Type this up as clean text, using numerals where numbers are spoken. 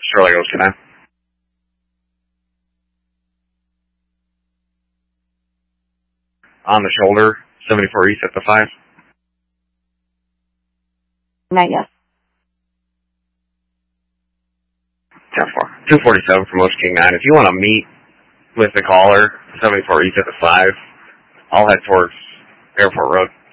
Shirley goes to 9. On the shoulder, 74 East at the 5. Not yet. 10-4. 247 from Ocean King 9. If you want to meet with the caller, 74 East at the 5, I'll head towards Airport Road.